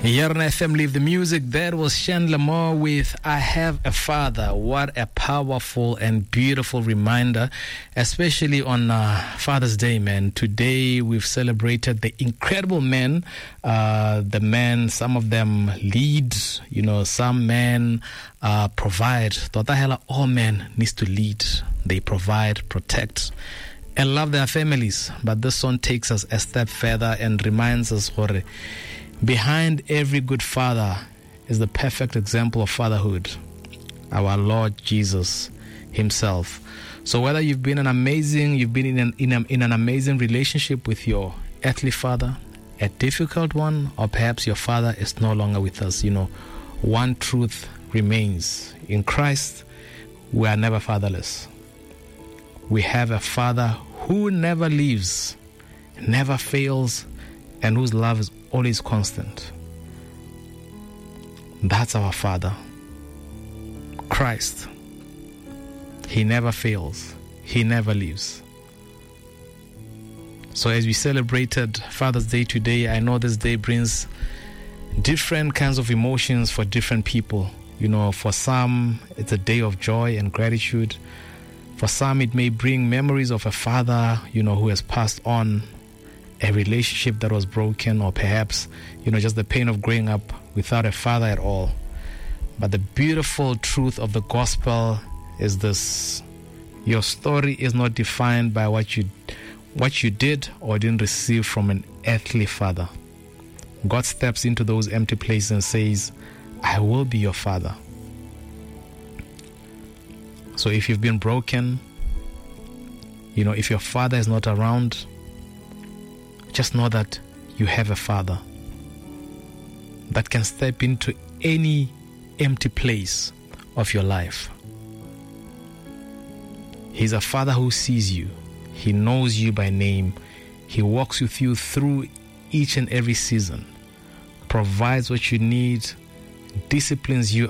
Here on FM Leave the Music, that was Chandler Moore with I Have a Father. What a powerful and beautiful reminder, especially on Father's Day, man. Today we've celebrated the incredible men, the men, some of them lead, some men provide. All men needs to lead. They provide, protect, and love their families. But this song takes us a step further and reminds us, behind every good father is the perfect example of fatherhood, our Lord Jesus himself. So whether you've been in an amazing relationship with your earthly father, a difficult one, or perhaps your father is no longer with us, one truth remains. In Christ, we are never fatherless. We have a Father who never leaves, never fails, and whose love is always constant. That's our Father, Christ. He never fails. He never leaves. So as we celebrated Father's Day today, I know this day brings different kinds of emotions for different people. For some, it's a day of joy and gratitude. For some, it may bring memories of a father, who has passed on, a relationship that was broken, or perhaps, just the pain of growing up without a father at all. But the beautiful truth of the gospel is this: your story is not defined by what you did or didn't receive from an earthly father. God steps into those empty places and says, I will be your father. So if you've been broken, if your father is not around, just know that you have a Father that can step into any empty place of your life. He's a Father who sees you. He knows you by name. He walks with you through each and every season, provides what you need, disciplines you